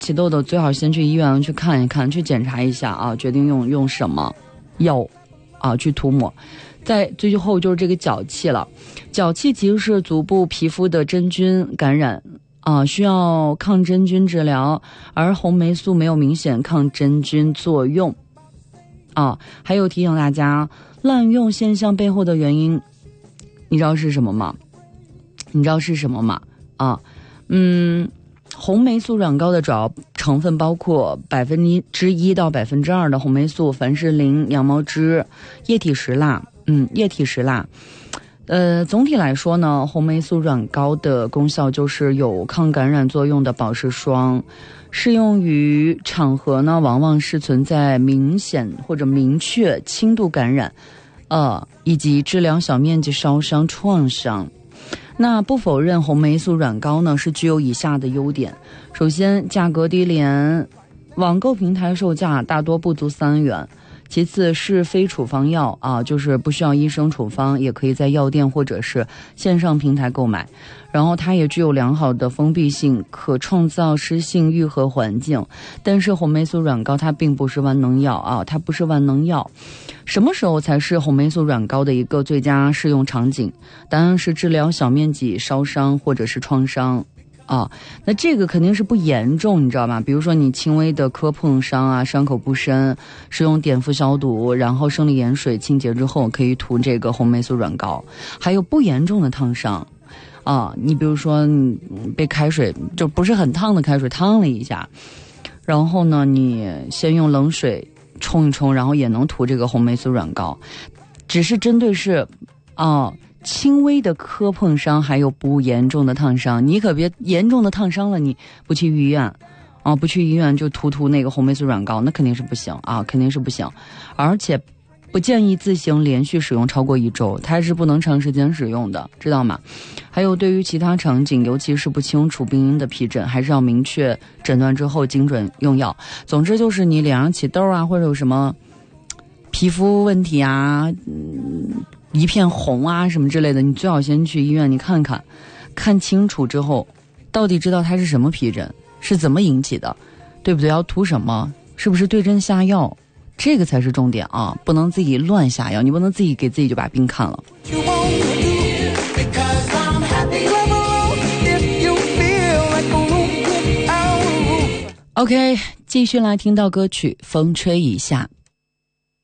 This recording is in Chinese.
起痘痘最好先去医院去看一看，去检查一下啊，决定用什么药啊去涂抹。再最后就是这个脚气了，脚气其实是足部皮肤的真菌感染啊，需要抗真菌治疗，而红霉素没有明显抗真菌作用啊。还有提醒大家，滥用现象背后的原因，你知道是什么吗？红霉素软膏的主要成分包括1%到2%的红霉素、凡士林、羊毛脂、液体石蜡。总体来说呢，红霉素软膏的功效就是有抗感染作用的保湿霜，适用于场合呢，往往是存在明显或者明确轻度感染，以及治疗小面积烧伤、创伤。那不否认红霉素软膏呢是具有以下的优点。首先，价格低廉，网购平台售价大多不足3元。其次是非处方药啊，就是不需要医生处方，也可以在药店或者是线上平台购买。然后它也具有良好的封闭性，可创造湿性愈合环境。但是红霉素软膏它并不是万能药啊，它不是万能药。什么时候才是红霉素软膏的一个最佳适用场景？答案是治疗小面积烧伤或者是创伤。那这个肯定是不严重，你知道吗？比如说你轻微的磕碰伤啊，伤口不深，使用碘伏消毒，然后生理盐水清洁之后，可以涂这个红霉素软膏。还有不严重的烫伤你比如说你被开水，就不是很烫的开水烫了一下，然后呢你先用冷水冲一冲，然后也能涂这个红霉素软膏。只是针对是轻微的磕碰伤，还有不严重的烫伤，你可别严重的烫伤了，你不去医院不去医院就涂那个红霉素软膏，那肯定是不行肯定是不行。而且不建议自行连续使用超过1周，它是不能长时间使用的，知道吗？还有对于其他场景，尤其是不清楚病因的皮疹，还是要明确诊断之后精准用药。总之就是你脸上起痘或者有什么皮肤问题一片红什么之类的，你最好先去医院你看清楚之后，到底知道它是什么皮疹，是怎么引起的，对不对？要涂什么，是不是对症下药，这个才是重点不能自己乱下药，你不能自己给自己就把病看了。OK， 继续来听到歌曲《风吹一下》。